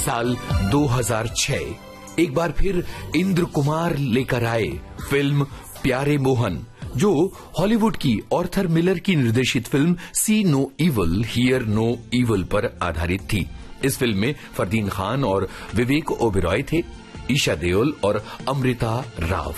साल 2006 एक बार फिर इंद्र कुमार लेकर आए फिल्म प्यारे मोहन, जो हॉलीवुड की ऑर्थर मिलर की निर्देशित film C no evil here no evil पर आधारित थी। इस फिल्म में फरदीन खान और विवेक ओबेरॉय थे, ईशा देओल और अमृता राव